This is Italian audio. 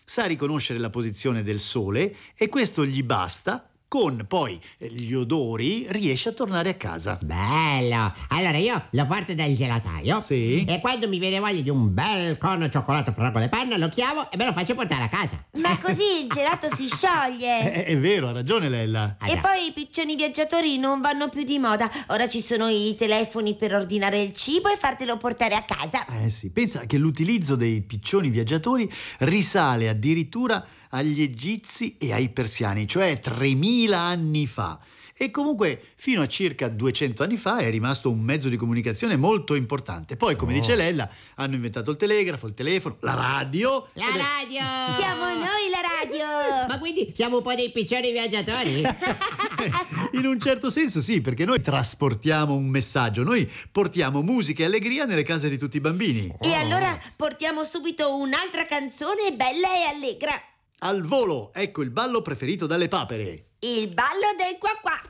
sa riconoscere la posizione del sole e questo gli basta. Con poi gli odori riesce a tornare a casa. Bello! Allora io lo porto dal gelataio. Sì. E quando mi viene voglia di un bel cono cioccolato fragola e panna lo chiamo e me lo faccio portare a casa. Ma così il gelato si scioglie. È vero, ha ragione Lella. Ah, E già. poi i piccioni viaggiatori non vanno più di moda. Ora ci sono i telefoni per ordinare il cibo e fartelo portare a casa. Sì, pensa che l'utilizzo dei piccioni viaggiatori risale addirittura agli egizi e ai persiani, cioè 3000 anni fa. E comunque fino a circa 200 anni fa è rimasto un mezzo di comunicazione molto importante. Poi, come dice Lella, hanno inventato il telegrafo, il telefono, la radio. La radio! Siamo noi la radio! Ma quindi siamo un po' dei piccioni viaggiatori? In un certo senso sì, perché noi trasportiamo un messaggio, noi portiamo musica e allegria nelle case di tutti i bambini. E allora portiamo subito un'altra canzone bella e allegra. Al volo, ecco il ballo preferito dalle papere. Il ballo del qua qua.